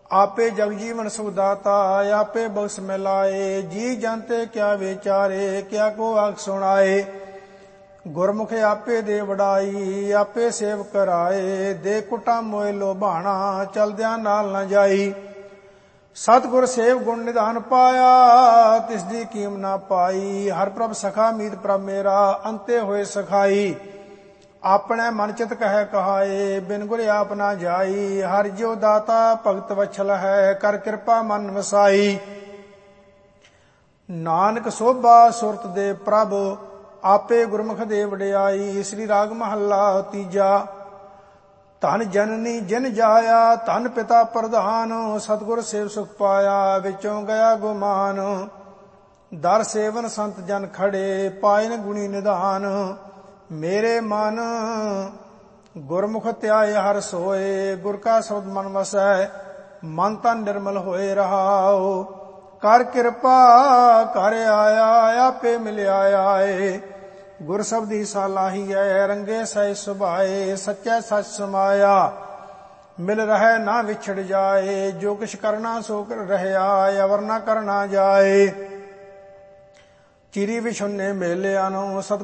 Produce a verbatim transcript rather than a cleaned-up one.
आपे जग जीवन सुख दाता, आपे बख्श मिलाए। जी जनते क्या विचारे, क्या को आख सुनाए। गुरमुख आपे दे वडाई, आपे सेव कराए। दे कुटा मोए लोभाना, चलद्या नाल न जाई। सतगुर सेव गुण निधान पाया, तिसदी कीम ना पाई। हर प्रभ सखा मीत प्रभ मेरा, अंते होए सखाई। ਆਪਣੇ ਮਨ ਚਿਤ ਕਹਿ ਕਹਾਏ, ਬਿਨ ਗੁਰ ਆਪ ਨਾ ਜਾਈ। ਹਰਿ ਜਿਉ ਦਾਤਾ ਭਗਤ ਵਛਲ ਹੈ, ਕਰ ਕਿਰਪਾ ਮਨ ਵਸਾਈ। ਨਾਨਕ ਸੋਭਾ ਸੁਰਤ ਦੇ ਪ੍ਰਭ, ਆਪੇ ਗੁਰਮੁਖ ਦੇ ਵਡਿਆਈ। ਸ੍ਰੀ ਰਾਗ ਮਹੱਲਾ ਤੀਜਾ। ਧਨ ਜਨਨੀ ਜਿਨ ਜਾਇਆ, ਧਨ ਪਿਤਾ ਪ੍ਰਧਾਨ। ਸਤਿਗੁਰ ਸੇਵ ਸੁਖ ਪਾਇਆ, ਵਿੱਚੋਂ ਗਿਆ ਗੁਮਾਨ। ਦਰ ਸੇਵਨ ਸੰਤ ਜਨ ਖੜੇ, ਪਾਇਨ ਗੁਣੀ ਨਿਧਾਨ। ਮੇਰੇ ਮਨ ਗੁਰਮੁਖ ਧਿਆਏ ਹਰ ਸੋਏ। ਗੁਰ ਕਾ ਸ਼ਬਦ ਮਨ ਵਸੈ, ਮਨ ਤਨ ਨਿਰਮਲ ਹੋਏ ਰਹਾਉ। ਕਰ ਕਿਰਪਾ ਕਰ ਆਇਆ, ਆਪੇ ਮਿਲਿਆ ਆਏ। ਗੁਰ ਸ਼ਬਦੀ ਸਾਲਾਹੀ ਹੈ, ਰੰਗੇ ਸਹਿ ਸੁਭਾਏ। ਸੱਚੈ ਸੱਚ ਸਮਾਇਆ, ਮਿਲ ਰਹਿ ਨਾ ਵਿਛੜ ਜਾਏ। ਜੋ ਕਿਛ ਕਰਨਾ ਸੋ ਕਰ ਰਹਿਆ, ਅਵਰ ਨਾ ਕਰਨਾ ਜਾਏ। ਚਿਰੀ ਵਿਛੁੰਨੇ ਮੇਲਿਆਂ ਨੂੰ ਸਤ